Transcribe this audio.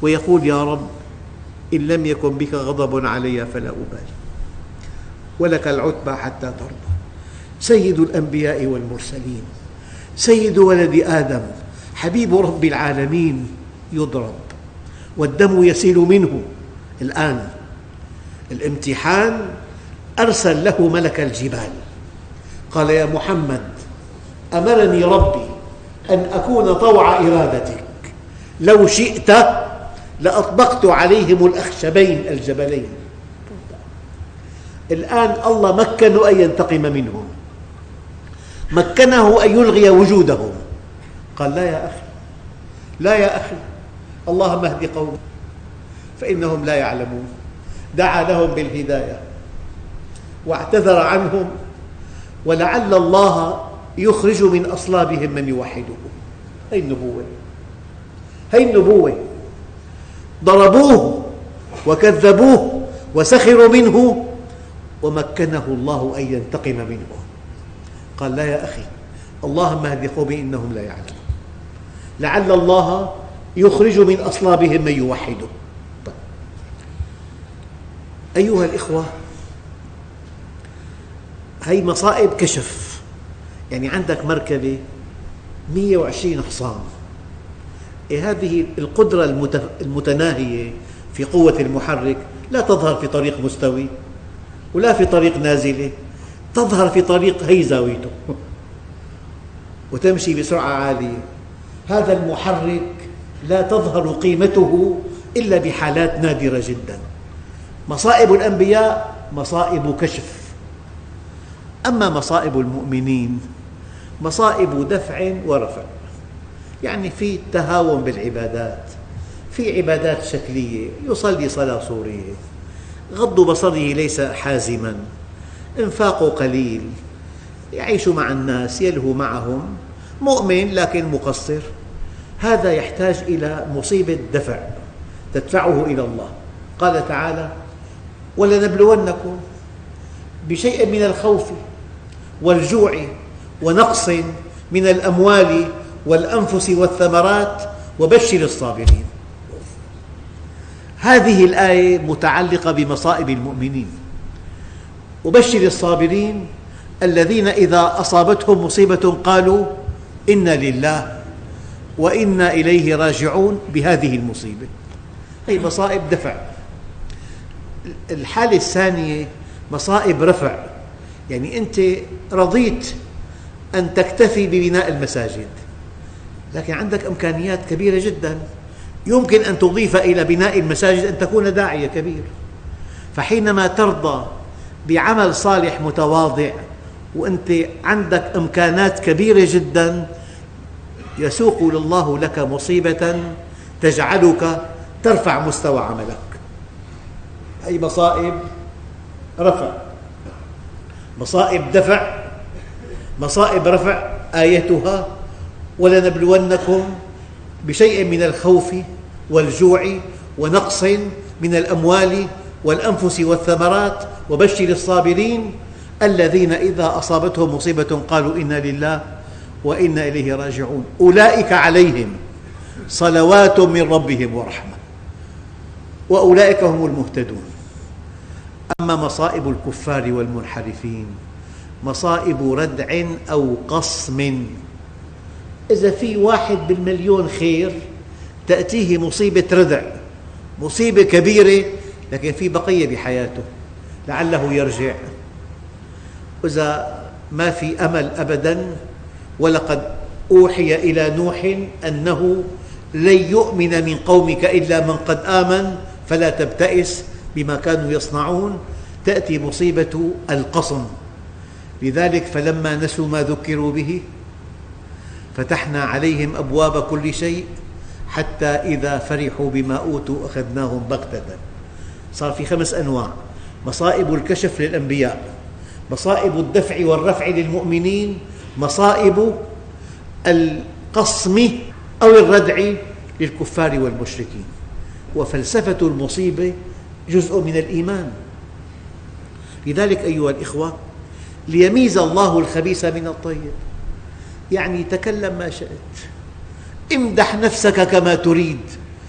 ويقول يا رب إن لم يكن بك غضب علي فلا أبالي ولك العتبى حتى ترضى. سيد الأنبياء والمرسلين، سيد ولد آدم، حبيب رب العالمين يضرب والدم يسيل منه. الآن الامتحان، أرسل له ملك الجبال قال يا محمد أمرني ربي أن أكون طوع إرادتك، لو شئت لأطبقت عليهم الأخشبين الجبلين. الآن الله مكنه أن ينتقم منهم، مكنه أن يلغي وجودهم. قال لا يا أخي، لا يا أخي، اللهم اهد قومي فإنهم لا يعلمون. دعا لهم بالهداية واعتذر عنهم، ولعل الله يخرج من أصلابهم من يوحده. هذه النبوة، هذه النبوة. ضربوه وكذبوه وسخروا منه ومكنه الله أن ينتقم منهم. قال لا يا أخي، اللهم اهد قومي إنهم لا يعلمون. لعل الله يخرج من أصلابهم من يوحده. أيها الإخوة، هذه مصائب كشف. يعني عندك مركبة 120 حصان، هذه القدرة المتناهية في قوة المحرك لا تظهر في طريق مستوي ولا في طريق نازلة، تظهر في طريق هي زاويته وتمشي بسرعة عالية. هذا المحرك لا تظهر قيمته إلا بحالات نادرة جدا. مصائب الأنبياء مصائب كشف. أما مصائب المؤمنين مصائب دفع ورفع. يعني في تهاون بالعبادات، في عبادات شكلية، يصلي صلاة صورية، غض بصره ليس حازما، إنفاقه قليل، يعيش مع الناس، يلهو معهم، مؤمن لكن مقصر. هذا يحتاج إلى مصيبة دفع تدفعه إلى الله. قال تعالى ولنبلونكم بشيء من الخوف والجوع ونقص من الأموال والأنفس والثمرات وبشر الصابرين. هذه الآية متعلقة بمصائب المؤمنين. وبشر الصابرين الذين إذا أصابتهم مصيبة قالوا إنا لله وإنا إليه راجعون بهذه المصيبة. هي مصائب دفع. الحالة الثانية مصائب رفع. يعني أنت رضيت أن تكتفي ببناء المساجد، لكن عندك إمكانيات كبيرة جدا، يمكن أن تضيف إلى بناء المساجد أن تكون داعية كبير. فحينما ترضى بعمل صالح متواضع وأنت عندك إمكانات كبيرة جدا، يسوق الله لك مصيبة تجعلك ترفع مستوى عملك. أي مصائب رفع. مصائب دفع، مصائب رفع آيتها ولنبلونكم بشيء من الخوف والجوع ونقص من الأموال والأنفس والثمرات وبشر الصابرين الذين إذا أصابتهم مصيبة قالوا إنا لله وإنا إليه راجعون أولئك عليهم صلوات من ربهم ورحمة وأولئك هم المهتدون. أما مصائب الكفار والمنحرفين مصائب ردع أو قصم. إذا في 1 بالمليون خير تأتيه مصيبة ردع، مصيبة كبيرة، لكن في بقية بحياته لعله يرجع. إذا ما في أمل أبدا، ولقد أوحي إلى نوح أنه لن يؤمن من قومك إلا من قد آمن فلا تبتئس بما كانوا يصنعون، تأتي مصيبة القصم. لذلك فلما نسوا ما ذكروا به فتحنا عليهم أبواب كل شيء حتى إذا فرحوا بما أوتوا أخذناهم بغتة. صار في 5 أنواع: مصائب الكشف للأنبياء، مصائب الدفع والرفع للمؤمنين، مصائب القصم أو الردع للكفار والمشركين. وفلسفة المصيبة جزء من الإيمان. لذلك أيها الإخوة، ليميز الله الخبيث من الطيب. يعني تكلم ما شئت، امدح نفسك كما تريد،